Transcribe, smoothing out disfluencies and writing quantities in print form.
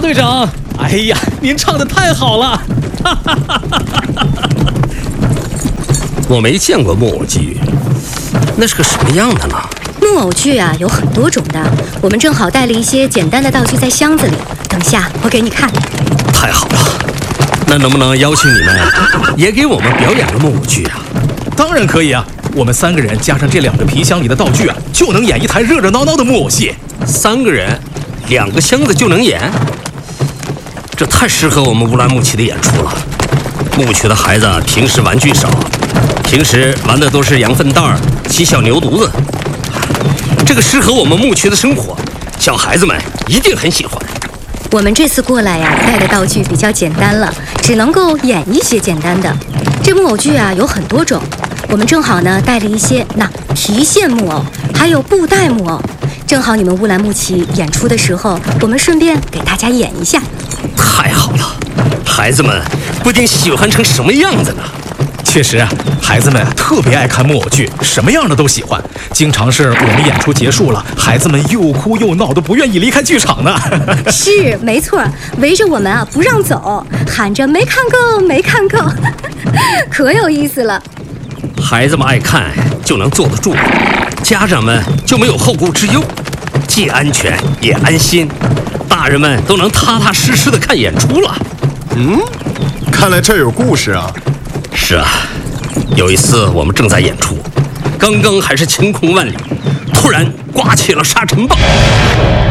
队长，哎呀，您唱得太好了！ 我没见过木偶剧，那是个什么样的呢？ 木偶剧啊，有很多种的。我们正好带了一些简单的道具在箱子里，等下我给你看。 太好了，那能不能邀请你们也给我们表演个木偶剧啊？ 当然可以啊，我们3个人加上这2个皮箱里的道具啊，就能演一台热热闹闹的木偶戏。 3个人，2个箱子就能演，这太适合我们乌兰牧骑的演出了。牧区的孩子平时玩具少，平时玩的都是羊粪蛋儿、骑小牛犊子，这个适合我们牧区的生活，小孩子们一定很喜欢。 我们这次过来呀，带的道具比较简单了，只能够演一些简单的。这木偶剧啊有很多种，我们正好呢带了一些皮线木偶，还有布袋木偶，正好你们乌兰牧骑演出的时候，我们顺便给大家演一下。 太好了，孩子们不定喜欢成什么样子呢？ 确实啊，孩子们特别爱看木偶剧，什么样的都喜欢。经常是我们演出结束了，孩子们又哭又闹，都不愿意离开剧场呢。 是，没错，围着我们啊不让走，喊着没看够，没看够，可有意思了。 孩子们爱看就能坐得住，家长们就没有后顾之忧，既安全也安心，大人们都能踏踏实实的看演出了。 看来这有故事啊。 是啊，有一次我们正在演出，刚刚还是晴空万里，突然刮起了沙尘暴。